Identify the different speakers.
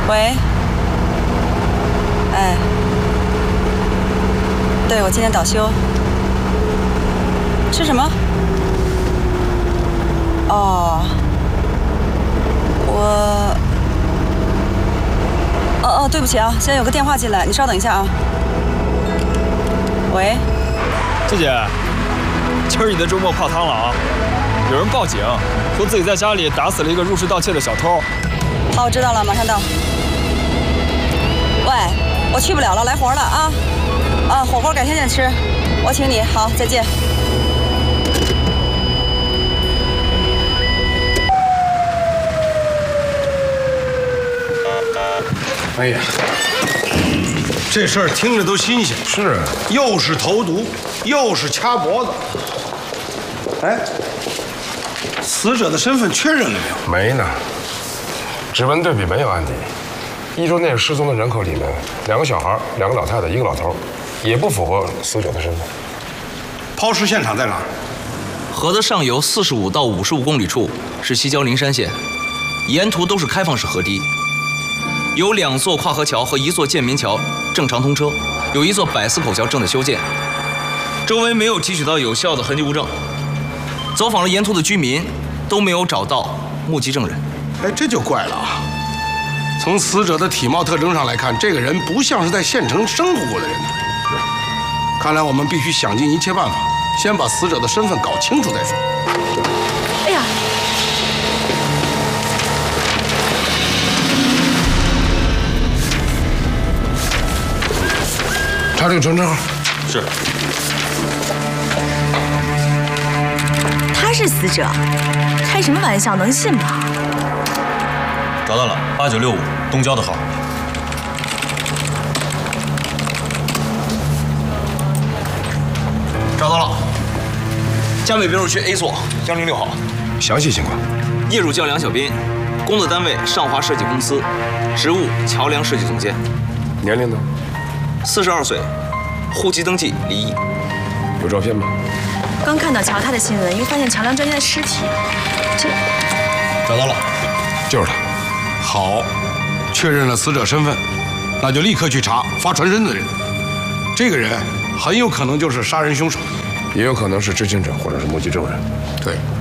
Speaker 1: 喂，哎，对，我今天倒休。吃什么？哦，对不起啊，现在有个电话进来，你稍等一下啊。喂，
Speaker 2: 姐姐，今儿你的周末泡汤了啊！有人报警，说自己在家里打死了一个入室盗窃的小偷。
Speaker 1: 好，我知道了，马上到。喂，我去不了了，来活了啊！火锅改天见吃，我请你。好，再见。
Speaker 3: 哎呀，
Speaker 4: 这事儿听着都新鲜。
Speaker 3: 是啊，
Speaker 4: 又是投毒，又是掐脖子。哎，死者的身份确认了没有？
Speaker 3: 没呢。指纹对比没有案底。依照那个失踪的人口里面，2个小孩、2个老太太、1个老头，也不符合死者的身份。
Speaker 4: 抛尸现场在哪儿？
Speaker 5: 河的上游45到55公里处是西郊灵山县，沿途都是开放式河堤，有2座跨河桥和1座建民桥正常通车，有1座百司口桥正在修建，周围没有提取到有效的痕迹物证。走访了沿途的居民，都没有找到目击证人。
Speaker 4: 哎，这就怪了啊！从死者的体貌特征上来看，这个人不像是在县城生活过的人。看来我们必须想尽一切办法，先把死者的身份搞清楚再说。
Speaker 6: 哎呀！
Speaker 3: 查这个传真号。
Speaker 2: 是。
Speaker 6: 他是死者，开什么玩笑，能信吗？
Speaker 2: 找到了，8965东郊的号。
Speaker 5: 找到了，嘉北别墅区 A 座106号。
Speaker 3: 详细情况。
Speaker 5: 业主叫梁小斌，工作单位上华设计公司，职务桥梁设计总监。
Speaker 3: 年龄呢
Speaker 5: ？42岁，户籍登记离异。
Speaker 3: 有照片吗？
Speaker 6: 刚看到乔他的新闻，又发现桥梁专家的尸体，这
Speaker 2: 找到了，
Speaker 3: 就是他。
Speaker 4: 好，确认了死者身份，那就立刻去查发传真的人。这个人很有可能就是杀人凶手，
Speaker 3: 也有可能是知情者或者是目击证人。
Speaker 4: 对。